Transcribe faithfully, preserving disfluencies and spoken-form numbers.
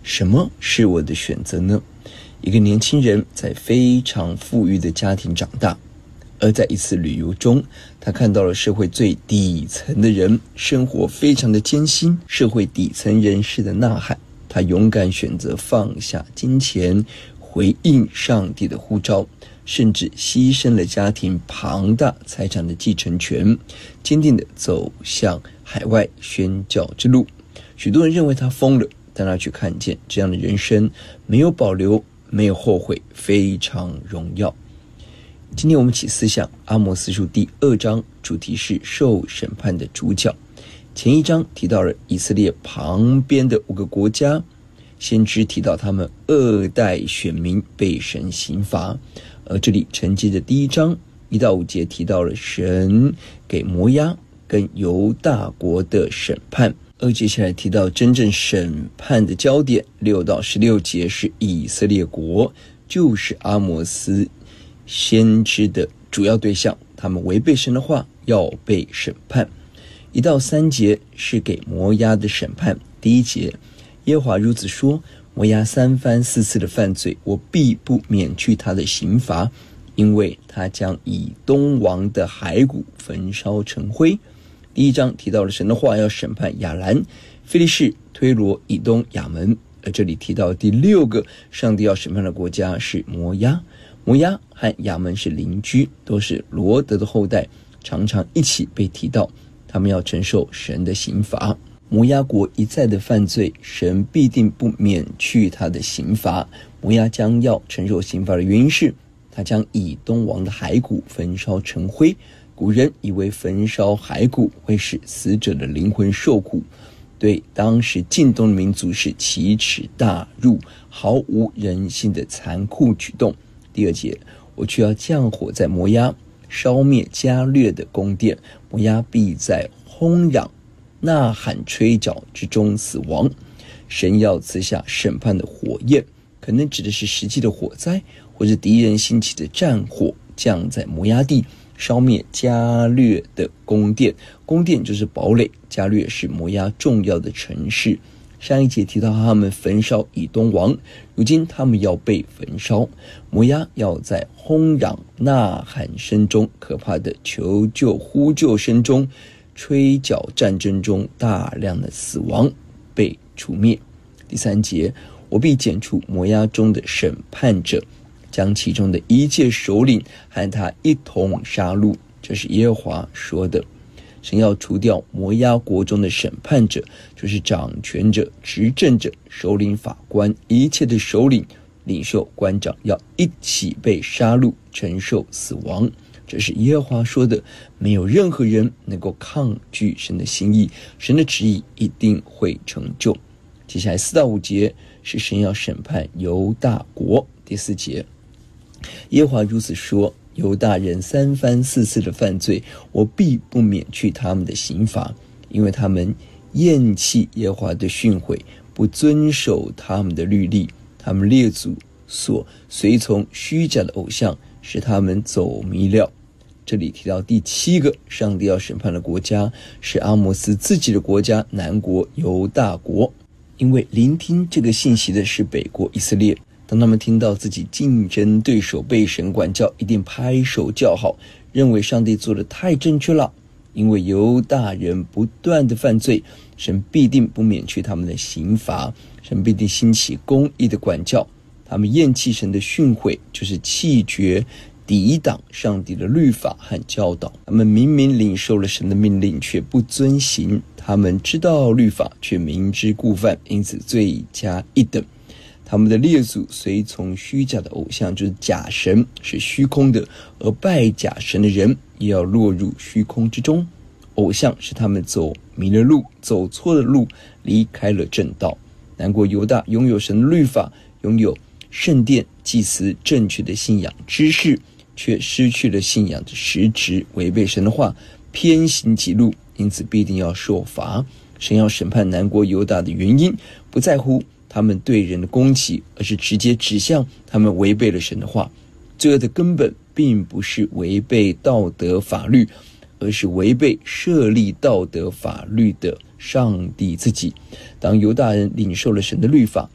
什么是我的选择呢？一个年轻人在非常富裕的家庭长大，而在一次旅游中，他看到了社会最底层的人生活非常的艰辛，社会底层人士的呐喊，他勇敢选择放下金钱，回应上帝的呼召，甚至牺牲了家庭庞大财产的继承权，坚定地走向海外宣教之路。许多人认为他疯了，但他却看见这样的人生没有保留，没有后悔，非常荣耀。今天我们起思想阿摩司书第二章，主题是受审判的主角。前一章提到了以色列旁边的五个国家，先知提到他们二代选民被神刑罚，而这里承接着第一章一到五节提到了神给摩押跟犹大国的审判，而接下来提到真正审判的焦点，六到十六节是以色列国，就是阿摩司先知的主要对象，他们违背神的话要被审判。一到三节是给摩押的审判。第一节，耶和华如此说，摩押三番四次的犯罪，我必不免去他的刑罚，因为他将以东王的骸骨焚烧成灰。第一章提到了神的话要审判亚兰、非利士、推罗、以东、亚门，而这里提到第六个上帝要审判的国家是摩押。摩押和亚门是邻居，都是罗德的后代，常常一起被提到，他们要承受神的刑罚。摩押国一再的犯罪，神必定不免去他的刑罚。摩押将要承受刑罚的原因是，他将以东王的骸骨焚烧成灰。古人以为焚烧骸骨会使死者的灵魂受苦，对当时近东的民族是奇耻大辱，毫无人性的残酷举动。第二节，我却要降火在摩押，烧灭加略的宫殿，摩押必在轰嚷、呐喊、吹角之中死亡。神要赐下审判的火焰，可能指的是实际的火灾，或是敌人兴起的战火，降在摩押地，烧灭加略的宫殿。宫殿就是堡垒，加略是摩押重要的城市。上一节提到他们焚烧以东王，如今他们要被焚烧。摩押要在轰嚷、呐喊声中，可怕的求救呼救声中，吹角战争中大量的死亡，被除灭。第三节，我必剪除摩押中的审判者，将其中的一切首领和他一同杀戮，这是耶和华说的。神要除掉摩押国中的审判者，就是掌权者、执政者、首领、法官，一切的首领、领袖、官长要一起被杀戮，承受死亡。这是耶和华说的，没有任何人能够抗拒神的心意，神的旨意一定会成就。接下来四到五节是神要审判犹大国。第四节，耶和华如此说，犹大人三番四次的犯罪，我必不免去他们的刑罚，因为他们厌弃耶和华的训诲，不遵守他们的律例，他们列祖所随从虚假的偶像，使他们走迷了。这里提到第七个上帝要审判的国家是阿摩司自己的国家，南国犹大国。因为聆听这个信息的是北国以色列，当他们听到自己竞争对手被神管教，一定拍手叫好，认为上帝做得太正确了。因为犹大人不断的犯罪，神必定不免去他们的刑罚，神必定兴起公义的管教。他们厌弃神的训诲，就是弃绝抵挡上帝的律法和教导。他们明明领受了神的命令，却不遵行，他们知道律法，却明知故犯，因此罪加一等。他们的列祖随从虚假的偶像，就是假神，是虚空的，而拜假神的人也要落入虚空之中。偶像使他们走迷了路，走错了路，离开了正道。南国犹大拥有神的律法，拥有圣殿、祭司正确的信仰知识，却失去了信仰的实质，违背神的话，偏行己路，因此必定要受罚。神要审判南国犹大的原因，不在乎他们对人的攻击，而是直接指向他们违背了神的话。罪恶的根本并不是违背道德法律，而是违背设立道德法律的上帝自己。当犹大人领受了神的律法，